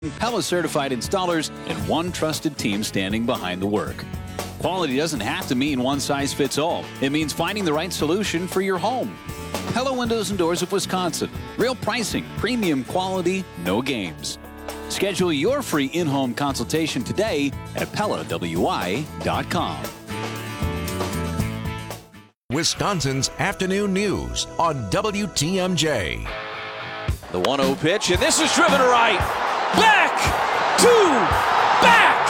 Pella certified installers, and one trusted team standing behind the work. Quality doesn't have to mean one size fits all. It means finding the right solution for your home. Pella Windows and Doors of Wisconsin. Real pricing, premium quality, no games. Schedule your free in-home consultation today at PellaWI.com. Wisconsin's afternoon news on WTMJ. The 1-0 pitch, and this is driven right. Back to back.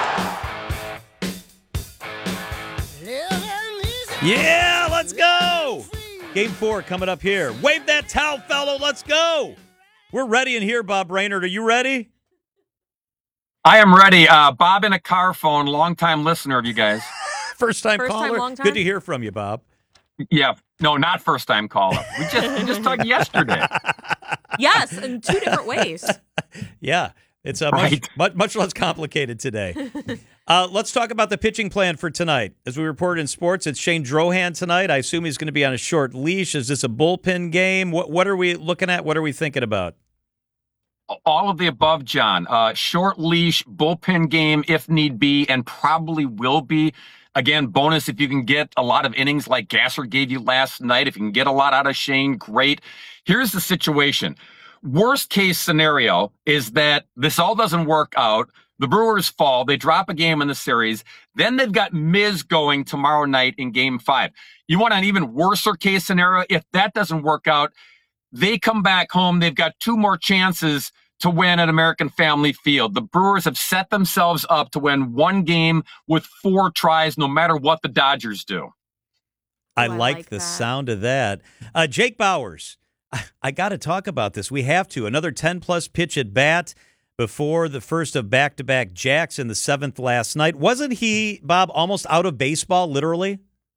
Yeah, let's go. Game 4 coming up here. Wave that towel, fellow. Let's go. We're ready in here, Bob Raynard. Are you ready? I am ready. Bob in a car phone, longtime listener of you guys. First time First caller. time, long time? Good to hear from you, Bob. Yeah, no, not first time caller. We just talked yesterday. Yes, in 2 different ways. Yeah, it's Right. much less complicated today. Let's talk about the pitching plan for tonight. As we reported in sports, it's Shane Drohan tonight. I assume he's going to be on a short leash. Is this a bullpen game? What are we looking at? What are we thinking about? All of the above, John. Short leash, bullpen game if need be, and probably will be. Again, bonus if you can get a lot of innings like Gasser gave you last night. If you can get a lot out of Shane, great. Here's the situation. Worst case scenario is that this all doesn't work out. The Brewers fall. They drop a game in the series. Then they've got Miz going tomorrow night in Game 5. You want an even worser case scenario? If that doesn't work out, they come back home. They've got 2 more chances to win at American Family Field. The Brewers have set themselves up to win 1 game with 4 tries, no matter what the Dodgers do. I I like like the that. sound of that. Jake Bauers, I got to talk about this. We have to. Another 10-plus pitch at bat before the first of back-to-back jacks in the 7th last night. Wasn't he, Bob, almost out of baseball, literally?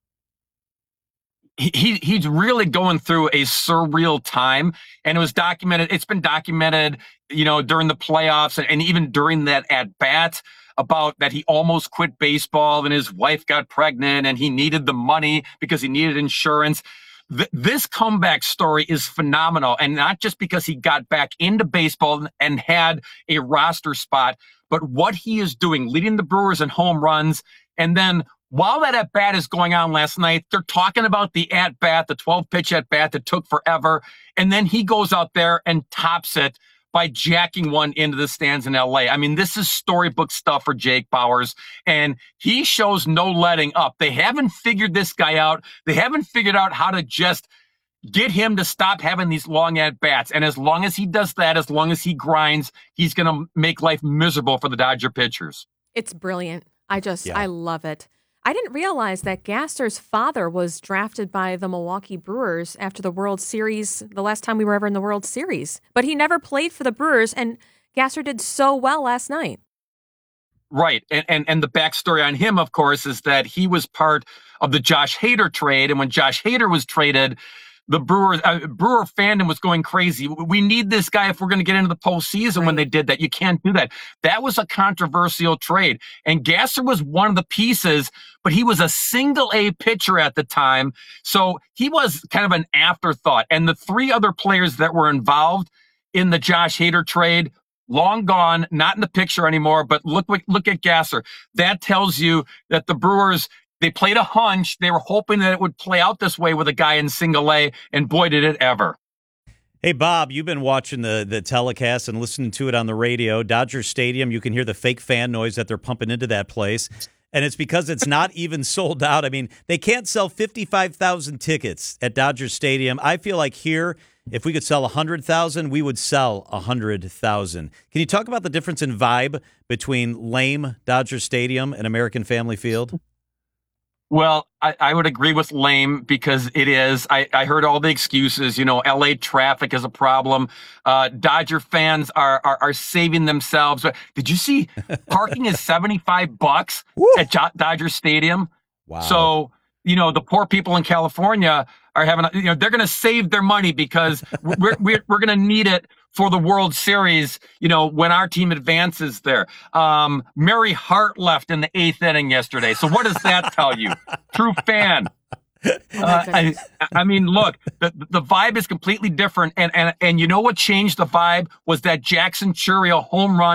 He's really going through a surreal time, and it was documented. It's been documented, during the playoffs and even during that at bat about that he almost quit baseball and his wife got pregnant and he needed the money because he needed insurance. This comeback story is phenomenal, and not just because he got back into baseball and had a roster spot, but what he is doing, leading the Brewers in home runs, and then while that at-bat is going on last night, they're talking about the at-bat, the 12-pitch at-bat that took forever, and then he goes out there and tops it by jacking one into the stands in L.A. I mean, this is storybook stuff for Jake Bauers, and he shows no letting up. They haven't figured this guy out. They haven't figured out how to just get him to stop having these long at-bats, and as long as he does that, as long as he grinds, he's going to make life miserable for the Dodger pitchers. It's brilliant. I Yeah. love it. I didn't realize that Gasser's father was drafted by the Milwaukee Brewers after the World Series, the last time we were ever in the World Series. But he never played for the Brewers, and Gasser did so well last night. Right. And the backstory on him, of course, is that he was part of the Josh Hader trade. And when Josh Hader was traded, the Brewer fandom was going crazy. We need this guy if we're going to get into the postseason. Right. When they did that, you can't do that. That was a controversial trade. And Gasser was one of the pieces, but he was a single A pitcher at the time. So he was kind of an afterthought. And the 3 other players that were involved in the Josh Hader trade, long gone, not in the picture anymore, but look at Gasser. That tells you that the Brewers, they played a hunch. They were hoping that it would play out this way with a guy in single A, and boy, did it ever. Hey, Bob, you've been watching the telecast and listening to it on the radio. Dodger Stadium, you can hear the fake fan noise that they're pumping into that place. And it's because it's not even sold out. I mean, they can't sell 55,000 tickets at Dodger Stadium. I feel like here, if we could sell 100,000, we would sell 100,000. Can you talk about the difference in vibe between lame Dodger Stadium and American Family Field? Well, I would agree with lame because it is. I heard all the excuses. LA traffic is a problem. Dodger fans are saving themselves. Did you see parking is $75 at Dodger Stadium? Wow. So, the poor people in California are having, they're going to save their money because we're going to need it for the World Series, when our team advances there. Mary Hart left in the 8th inning yesterday. So what does that tell you? True fan. I mean, look, the vibe is completely different. And you know what changed the vibe was that Jackson Chourio home run